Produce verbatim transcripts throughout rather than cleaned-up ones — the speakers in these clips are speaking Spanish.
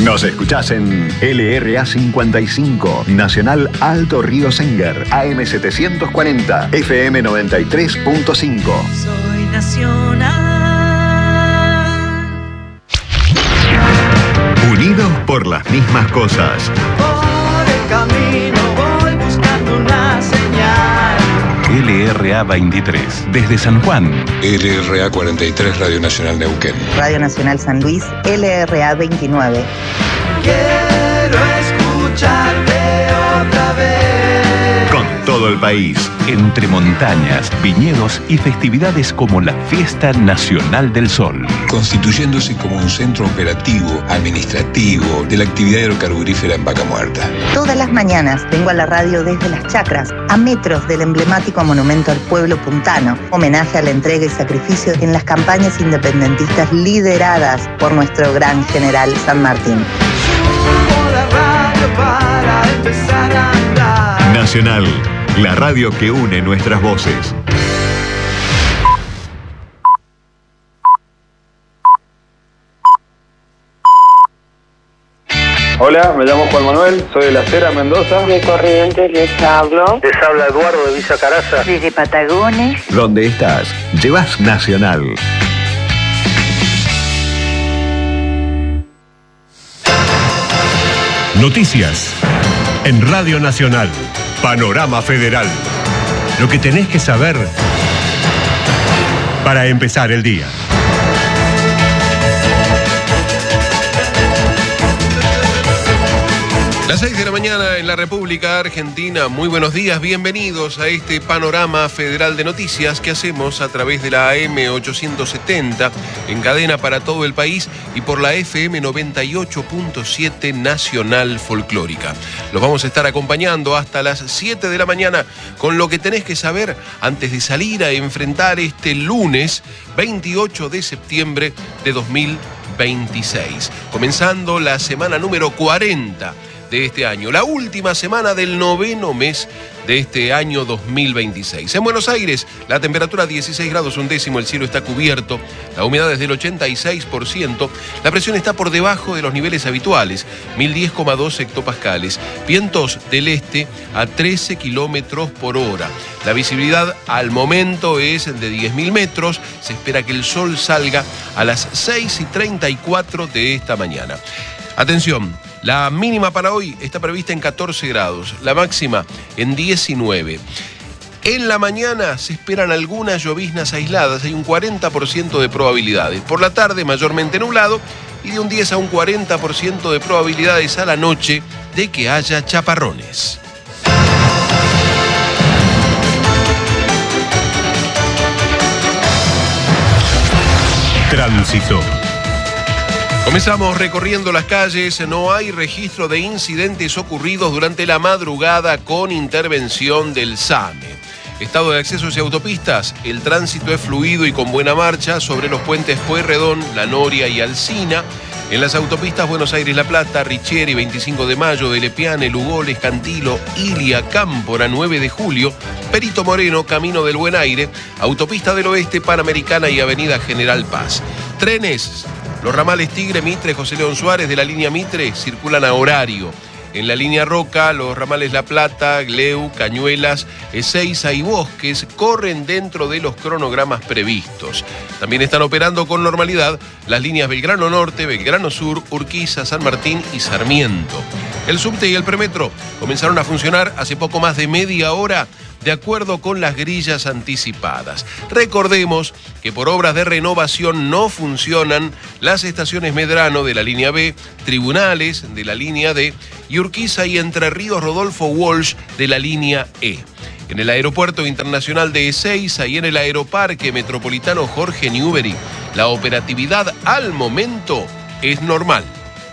Nos escuchás en L R A cincuenta y cinco, Nacional Alto Río Senguer, A M setecientos cuarenta, F M noventa y tres punto cinco. Soy nacional. Unidos por las mismas cosas. Por el camino voy buscando una señal. L R A veintitrés, desde San Juan. L R A cuarenta y tres, Radio Nacional Neuquén. Radio Nacional San Luis, L R A veintinueve. Quiero escucharte otra vez. Con todo el país. Entre montañas, viñedos y festividades como la Fiesta Nacional del Sol. Constituyéndose como un centro operativo, administrativo, de la actividad hidrocarburífera en Vaca Muerta. Todas las mañanas vengo a la radio desde Las Chacras, a metros del emblemático monumento al pueblo puntano, homenaje a la entrega y sacrificio en las campañas independentistas lideradas por nuestro gran general San Martín. Subo la radio para empezar a andar. Nacional, la radio que une nuestras voces. Hola, me llamo Juan Manuel, soy de La Cera, Mendoza. De Corrientes les hablo. Les habla Eduardo de Villa Caraza. Desde Patagones. Donde estás, llevas Nacional. Noticias en Radio Nacional. Panorama Federal. Lo que tenés que saber para empezar el día. Las seis de la mañana en la República Argentina. Muy buenos días, bienvenidos a este panorama federal de noticias que hacemos a través de la A M ochocientos setenta, en cadena para todo el país, y por la F M noventa y ocho punto siete Nacional Folclórica. Los vamos a estar acompañando hasta las siete de la mañana con lo que tenés que saber antes de salir a enfrentar este lunes veintiocho de septiembre de dos mil veintiséis. Comenzando la semana número cuarenta de este año, la última semana del noveno mes de este año dos mil veintiséis. En Buenos Aires, la temperatura dieciséis grados un décimo, el cielo está cubierto, la humedad es del ochenta y seis por ciento, la presión está por debajo de los niveles habituales, mil diez coma dos hectopascales, vientos del este a trece kilómetros por hora. La visibilidad al momento es de diez mil metros, se espera que el sol salga a las seis y treinta y cuatro de esta mañana. Atención, la mínima para hoy está prevista en catorce grados, la máxima en diecinueve. En la mañana se esperan algunas lloviznas aisladas, hay un cuarenta por ciento de probabilidades. Por la tarde mayormente nublado y de un diez a un cuarenta por ciento de probabilidades a la noche de que haya chaparrones. Tránsito. Comenzamos recorriendo las calles, no hay registro de incidentes ocurridos durante la madrugada con intervención del SAME. Estado de accesos y autopistas, el tránsito es fluido y con buena marcha sobre los puentes Pueyrredón, La Noria y Alsina. En las autopistas Buenos Aires-La Plata, Richieri, veinticinco de mayo, de Lepiane, Lugoles, Cantilo, Ilia, Cámpora, nueve de julio, Perito Moreno, Camino del Buen Aire, Autopista del Oeste, Panamericana y Avenida General Paz. Trenes. Los ramales Tigre, Mitre, José León Suárez de la línea Mitre circulan a horario. En la línea Roca, los ramales La Plata, Gleu, Cañuelas, Ezeiza y Bosques corren dentro de los cronogramas previstos. También están operando con normalidad las líneas Belgrano Norte, Belgrano Sur, Urquiza, San Martín y Sarmiento. El subte y el premetro comenzaron a funcionar hace poco más de media hora de acuerdo con las grillas anticipadas. Recordemos que por obras de renovación no funcionan las estaciones Medrano de la línea B, Tribunales de la línea D y Urquiza y Entre Ríos Rodolfo Walsh de la línea E. En el Aeropuerto Internacional de Ezeiza y en el Aeroparque Metropolitano Jorge Newbery, la operatividad al momento es normal.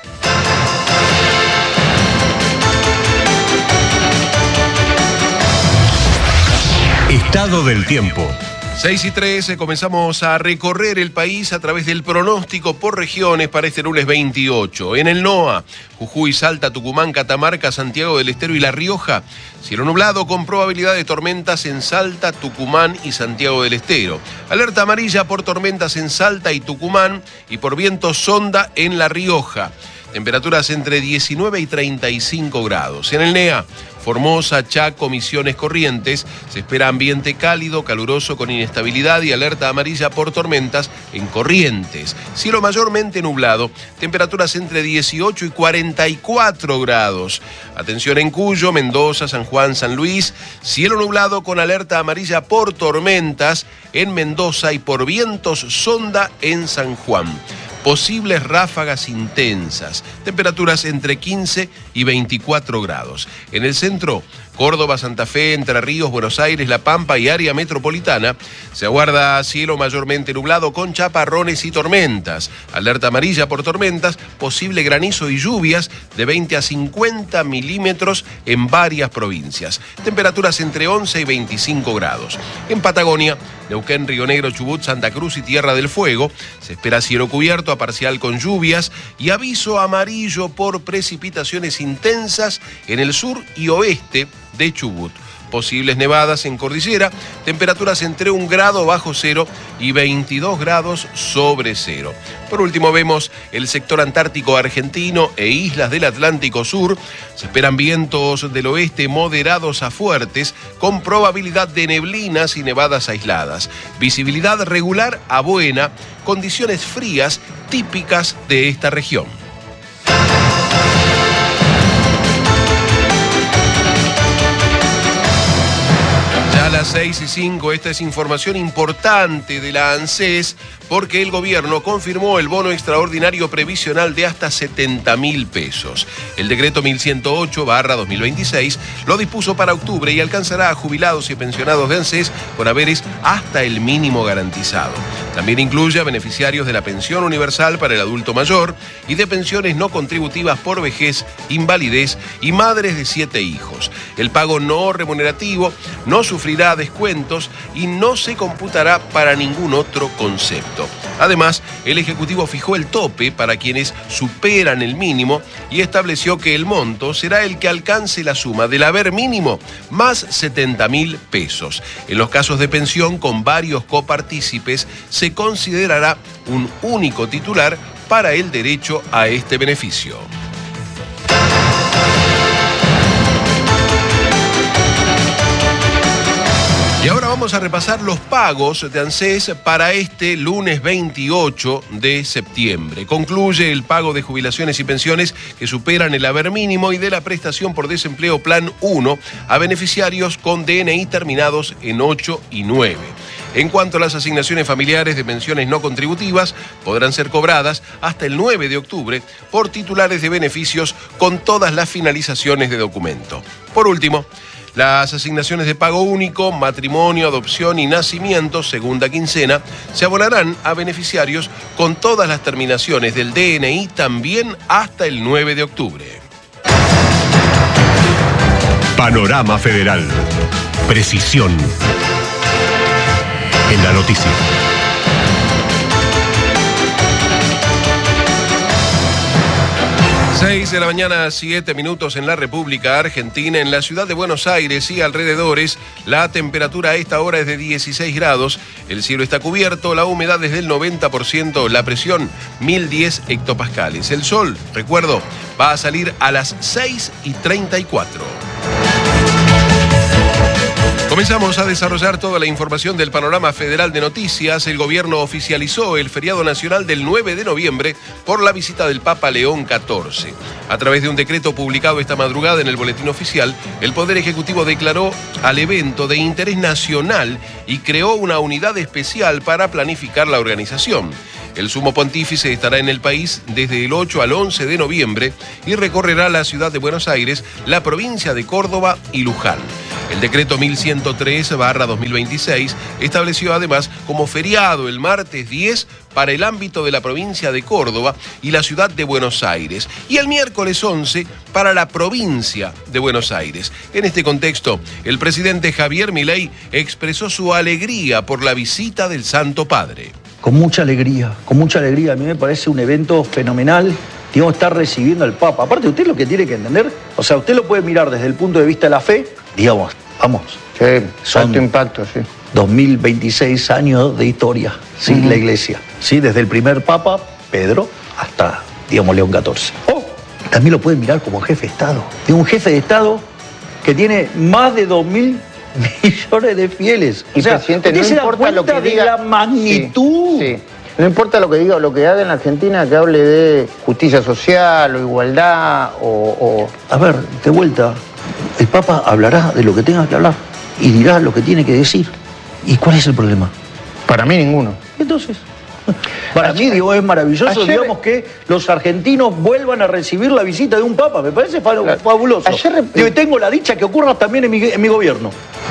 Estado del tiempo. seis y trece, comenzamos a recorrer el país a través del pronóstico por regiones para este lunes veintiocho. En el NOA, Jujuy, Salta, Tucumán, Catamarca, Santiago del Estero y La Rioja. Cielo nublado con probabilidad de tormentas en Salta, Tucumán y Santiago del Estero. Alerta amarilla por tormentas en Salta y Tucumán y por viento sonda en La Rioja. temperaturas entre diecinueve y treinta y cinco grados. En el N E A, Formosa, Chaco, Misiones, Corrientes, se espera ambiente cálido, caluroso con inestabilidad y alerta amarilla por tormentas en Corrientes. Cielo mayormente nublado, temperaturas entre dieciocho y cuarenta y cuatro grados. Atención en Cuyo, Mendoza, San Juan, San Luis, cielo nublado con alerta amarilla por tormentas en Mendoza y por vientos sonda en San Juan. Posibles ráfagas intensas, temperaturas entre quince y veinticuatro grados. En el centro, Córdoba, Santa Fe, Entre Ríos, Buenos Aires, La Pampa y área metropolitana, se aguarda cielo mayormente nublado con chaparrones y tormentas. Alerta amarilla por tormentas, posible granizo y lluvias de veinte a cincuenta milímetros en varias provincias. Temperaturas entre once y veinticinco grados. En Patagonia, Neuquén, Río Negro, Chubut, Santa Cruz y Tierra del Fuego, se espera cielo cubierto a parcial con lluvias y aviso amarillo por precipitaciones intensas en el sur y oeste de Chubut. Posibles nevadas en cordillera, temperaturas entre un grado bajo cero y veintidós grados sobre cero. Por último vemos el sector antártico argentino e islas del Atlántico Sur. Se esperan vientos del oeste moderados a fuertes con probabilidad de neblinas y nevadas aisladas. Visibilidad regular a buena, condiciones frías típicas de esta región. A las seis y cinco, esta es información importante de la ANSES porque el gobierno confirmó el bono extraordinario previsional de hasta setenta mil pesos. El decreto mil ciento ocho barra dos mil veintiséis lo dispuso para octubre y alcanzará a jubilados y pensionados de ANSES con haberes hasta el mínimo garantizado. También incluye a beneficiarios de la pensión universal para el adulto mayor y de pensiones no contributivas por vejez, invalidez y madres de siete hijos. El pago no remunerativo no sufrirá descuentos y no se computará para ningún otro concepto. Además, el Ejecutivo fijó el tope para quienes superan el mínimo y estableció que el monto será el que alcance la suma del haber mínimo más setenta mil pesos. En los casos de pensión con varios copartícipes se considerará un único titular para el derecho a este beneficio. Y ahora vamos a repasar los pagos de ANSES para este lunes veintiocho de septiembre. Concluye el pago de jubilaciones y pensiones que superan el haber mínimo y de la prestación por desempleo Plan uno a beneficiarios con D N I terminados en ocho y nueve. En cuanto a las asignaciones familiares de pensiones no contributivas, podrán ser cobradas hasta el nueve de octubre por titulares de beneficios con todas las finalizaciones de documento. Por último, las asignaciones de pago único, matrimonio, adopción y nacimiento, segunda quincena, se abonarán a beneficiarios con todas las terminaciones del D N I también hasta el nueve de octubre. Panorama Federal. Precisión en la noticia. seis de la mañana, siete minutos en la República Argentina. En la ciudad de Buenos Aires y alrededores, la temperatura a esta hora es de dieciséis grados. El cielo está cubierto, la humedad es del noventa por ciento, la presión mil diez hectopascales. El sol, recuerdo, va a salir a las seis y treinta y cuatro. Comenzamos a desarrollar toda la información del Panorama Federal de Noticias. El gobierno oficializó el feriado nacional del nueve de noviembre por la visita del Papa León catorce. A través de un decreto publicado esta madrugada en el Boletín Oficial, el Poder Ejecutivo declaró al evento de interés nacional y creó una unidad especial para planificar la organización. El sumo pontífice estará en el país desde el ocho al once de noviembre y recorrerá la ciudad de Buenos Aires, la provincia de Córdoba y Luján. El decreto mil ciento tres barra dos mil veintiséis estableció además como feriado el martes diez para el ámbito de la provincia de Córdoba y la ciudad de Buenos Aires y el miércoles once para la provincia de Buenos Aires. En este contexto, el presidente Javier Milei expresó su alegría por la visita del Santo Padre. Con mucha alegría, con mucha alegría. A mí me parece un evento fenomenal. Digamos, estar recibiendo al Papa. Aparte, usted lo que tiene que entender, o sea, usted lo puede mirar desde el punto de vista de la fe, digamos, vamos. Sí, son alto impacto, sí. dos mil veintiséis años de historia, sí, uh-huh. La Iglesia. Sí, desde el primer Papa, Pedro, hasta, digamos, León catorce. Oh, también lo puede mirar como jefe de Estado. Es un jefe de Estado que tiene más de dos mil millones de fieles. Y o sea, presidente, no se da importa lo que cuenta diga. de la magnitud. Sí, sí. No importa lo que diga o lo que haga en la Argentina, que hable de justicia social o igualdad o, o... A ver, de vuelta, el Papa hablará de lo que tenga que hablar y dirá lo que tiene que decir. ¿Y cuál es el problema? Para mí ninguno. Entonces, para ayer, mí, digo, es maravilloso, ayer, digamos, que los argentinos vuelvan a recibir la visita de un Papa. Me parece fabuloso. Ayer, digo, y tengo la dicha que ocurra también en mi, en mi gobierno.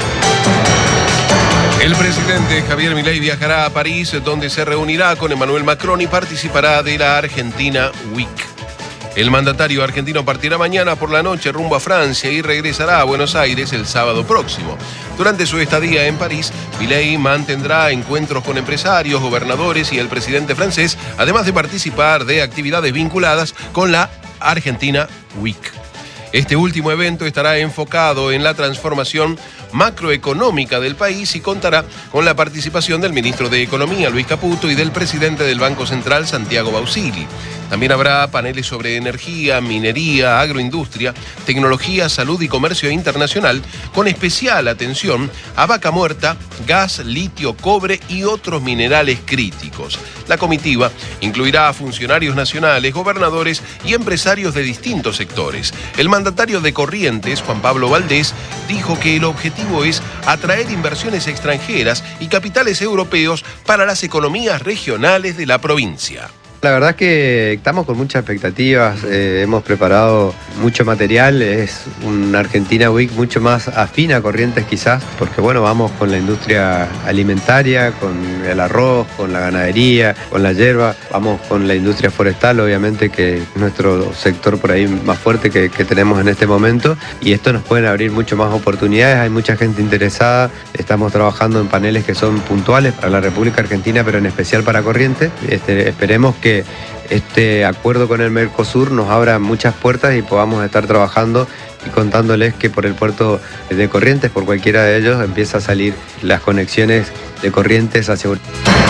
El presidente Javier Milei viajará a París, donde se reunirá con Emmanuel Macron y participará de la Argentina Week. El mandatario argentino partirá mañana por la noche rumbo a Francia y regresará a Buenos Aires el sábado próximo. Durante su estadía en París, Milei mantendrá encuentros con empresarios, gobernadores y el presidente francés, además de participar de actividades vinculadas con la Argentina Week. Este último evento estará enfocado en la transformación macroeconómica del país y contará con la participación del ministro de Economía, Luis Caputo, y del presidente del Banco Central, Santiago Bausili. También habrá paneles sobre energía, minería, agroindustria, tecnología, salud y comercio internacional, con especial atención a vaca muerta, gas, litio, cobre y otros minerales críticos. La comitiva incluirá a funcionarios nacionales, gobernadores y empresarios de distintos sectores. El mandatario de Corrientes, Juan Pablo Valdés, dijo que el objetivo es atraer inversiones extranjeras y capitales europeos para las economías regionales de la provincia. La verdad es que estamos con muchas expectativas, eh, hemos preparado mucho material, es una Argentina Week mucho más afín a Corrientes quizás, porque bueno, vamos con la industria alimentaria, con el arroz, con la ganadería, con la hierba, vamos con la industria forestal, obviamente que es nuestro sector por ahí más fuerte que, que tenemos en este momento, y esto nos pueden abrir mucho más oportunidades, hay mucha gente interesada, estamos trabajando en paneles que son puntuales para la República Argentina, pero en especial para Corrientes. Este, esperemos que este acuerdo con el Mercosur nos abra muchas puertas y podamos estar trabajando y contándoles que por el puerto de Corrientes, por cualquiera de ellos, empieza a salir las conexiones de Corrientes hacia Europa.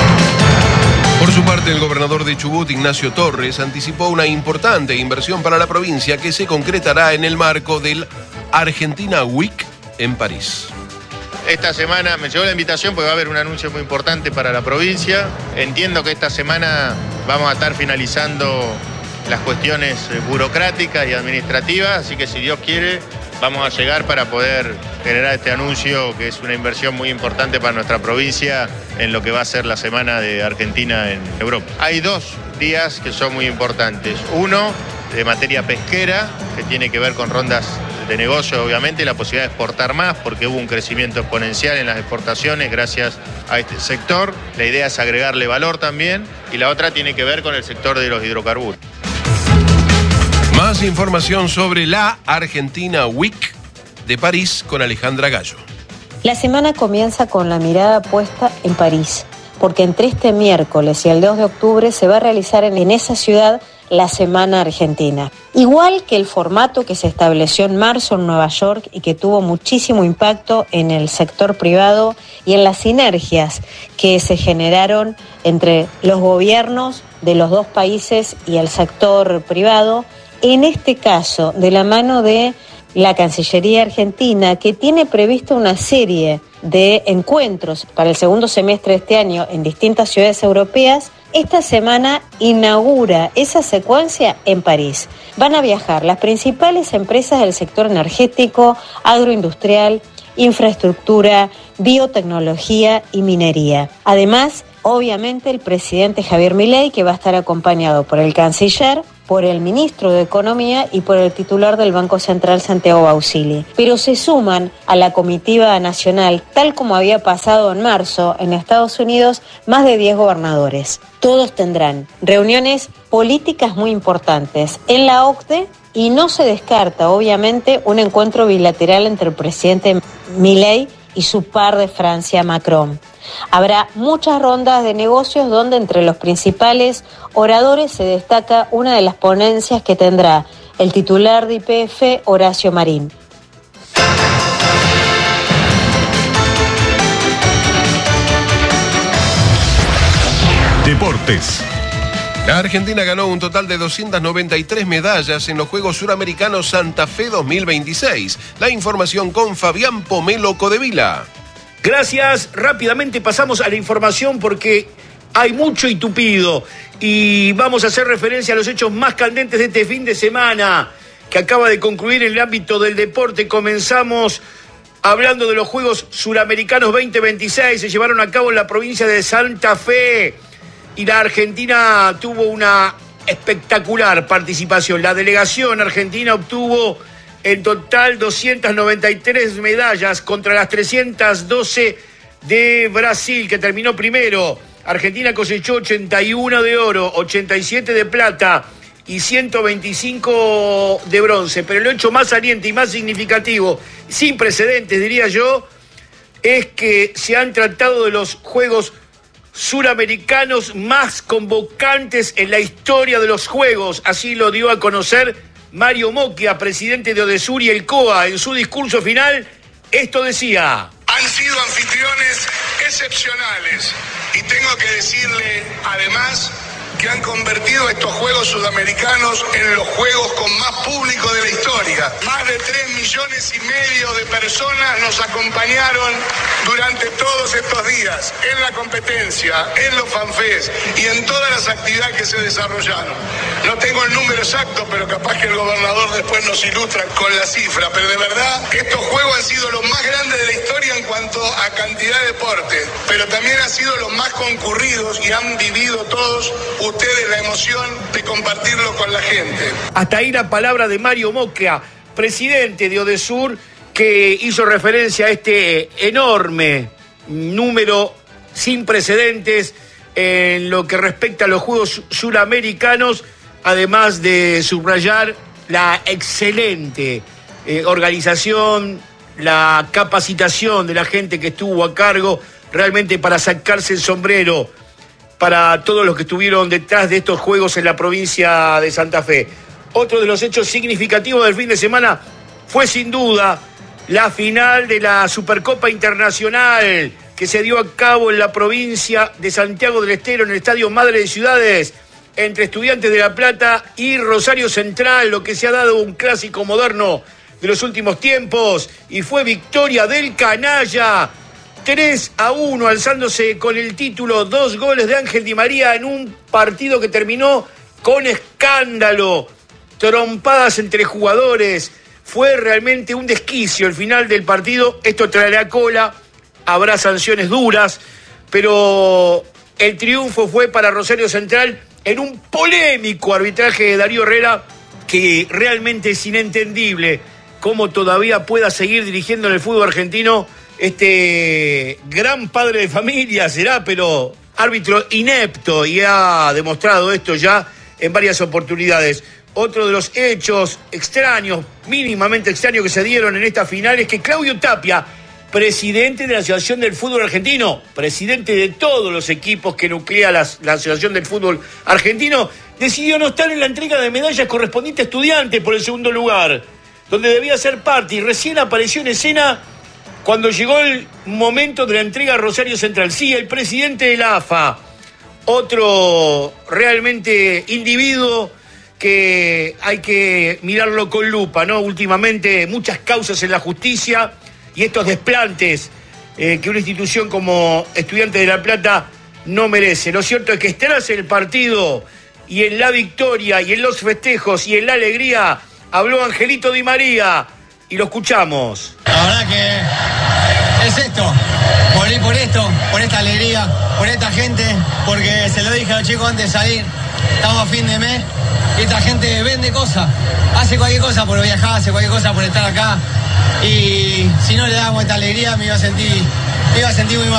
Por su parte, el gobernador de Chubut, Ignacio Torres, anticipó una importante inversión para la provincia que se concretará en el marco del Argentina Week en París. Esta semana me llegó la invitación porque va a haber un anuncio muy importante para la provincia. Entiendo que esta semana vamos a estar finalizando las cuestiones burocráticas y administrativas, así que si Dios quiere vamos a llegar para poder generar este anuncio, que es una inversión muy importante para nuestra provincia en lo que va a ser la Semana de Argentina en Europa. Hay dos días que son muy importantes. Uno, de materia pesquera, que tiene que ver con rondas de negocio, obviamente, y la posibilidad de exportar más, porque hubo un crecimiento exponencial en las exportaciones gracias a este sector. La idea es agregarle valor también, y la otra tiene que ver con el sector de los hidrocarburos. Más información sobre la Argentina Week de París con Alejandra Gallo. La semana comienza con la mirada puesta en París, porque entre este miércoles y el dos de octubre se va a realizar en esa ciudad la Semana Argentina. Igual que el formato que se estableció en marzo en Nueva York y que tuvo muchísimo impacto en el sector privado y en las sinergias que se generaron entre los gobiernos de los dos países y el sector privado, en este caso de la mano de la Cancillería Argentina, que tiene previsto una serie de encuentros para el segundo semestre de este año en distintas ciudades europeas. Esta semana inaugura esa secuencia en París. Van a viajar las principales empresas del sector energético, agroindustrial, infraestructura, biotecnología y minería. Además, obviamente, el presidente Javier Milei, que va a estar acompañado por el canciller, por el ministro de Economía y por el titular del Banco Central, Santiago Bausili. Pero se suman a la comitiva nacional, tal como había pasado en marzo en Estados Unidos, más de diez gobernadores. Todos tendrán reuniones políticas muy importantes en la O C D E y no se descarta, obviamente, un encuentro bilateral entre el presidente Milei y su par de Francia, Macron. Habrá muchas rondas de negocios donde entre los principales oradores se destaca una de las ponencias que tendrá el titular de Y P F, Horacio Marín. Deportes. La Argentina ganó un total de doscientas noventa y tres medallas en los Juegos Suramericanos Santa Fe dos mil veintiséis. La información con Fabián Pomelo Codevila. Gracias. Rápidamente pasamos a la información porque hay mucho y tupido. Y vamos a hacer referencia a los hechos más candentes de este fin de semana que acaba de concluir en el ámbito del deporte. Comenzamos hablando de los Juegos Suramericanos veinte veintiséis. Se llevaron a cabo en la provincia de Santa Fe. Y la Argentina tuvo una espectacular participación. La delegación argentina obtuvo en total doscientas noventa y tres medallas contra las trescientas doce de Brasil, que terminó primero. Argentina cosechó ochenta y uno de oro, ochenta y siete de plata y ciento veinticinco de bronce. Pero el hecho más saliente y más significativo, sin precedentes diría yo, es que se han tratado de los Juegos Suramericanos más convocantes en la historia de los Juegos. Así lo dio a conocer Mario Mocchia, presidente de Odesur y el C O A. En su discurso final, esto decía: han sido anfitriones excepcionales y tengo que decirle además que han convertido estos Juegos Sudamericanos en los Juegos con más público de la historia. Más de tres millones y medio de personas nos acompañaron durante todos estos días en la competencia, en los fanfest y en todas las actividades que se desarrollaron. No tengo el número exacto, pero capaz que el gobernador después nos ilustra con la cifra, pero de verdad estos Juegos han sido los más grandes de la historia en cuanto a cantidad de deporte, pero también han sido los más concurridos y han vivido todos ustedes la emoción de compartirlo con la gente. Hasta ahí la palabra de Mario Mocchia, presidente de Odesur, que hizo referencia a este enorme número sin precedentes en lo que respecta a los Juegos Suramericanos, además de subrayar la excelente eh, organización, la capacitación de la gente que estuvo a cargo, realmente para sacarse el sombrero para todos los que estuvieron detrás de estos Juegos en la provincia de Santa Fe. Otro de los hechos significativos del fin de semana fue sin duda la final de la Supercopa Internacional que se dio a cabo en la provincia de Santiago del Estero en el Estadio Madre de Ciudades entre Estudiantes de La Plata y Rosario Central, lo que se ha dado un clásico moderno de los últimos tiempos, y fue victoria del Canalla tres a uno, alzándose con el título, dos goles de Ángel Di María en un partido que terminó con escándalo, trompadas entre jugadores. Fue realmente un desquicio el final del partido. Esto traerá cola, habrá sanciones duras, pero el triunfo fue para Rosario Central en un polémico arbitraje de Darío Herrera, que realmente es inentendible cómo todavía pueda seguir dirigiendo en el fútbol argentino este gran padre de familia, será, pero árbitro inepto, y ha demostrado esto ya en varias oportunidades. Otro de los hechos extraños, mínimamente extraños que se dieron en esta final es que Claudio Tapia, presidente de la Asociación del Fútbol Argentino, presidente de todos los equipos que nuclea la, la Asociación del Fútbol Argentino, decidió no estar en la entrega de medallas correspondiente a Estudiantes por el segundo lugar, donde debía ser parte, y recién apareció en escena cuando llegó el momento de la entrega a Rosario Central. Sí, el presidente de la A F A, otro realmente individuo que hay que mirarlo con lupa, ¿no? Últimamente muchas causas en la justicia y estos desplantes eh, que una institución como Estudiantes de La Plata no merece. Lo cierto es que tras el partido y en la victoria y en los festejos y en la alegría habló Angelito Di María y lo escuchamos. La verdad que es esto, por ir por esto, por esta alegría, por esta gente, porque se lo dije a los chicos antes de salir, estamos a fin de mes y esta gente vende cosas, hace cualquier cosa por viajar, hace cualquier cosa por estar acá, y si no le damos esta alegría me iba a sentir, me iba a sentir muy mal.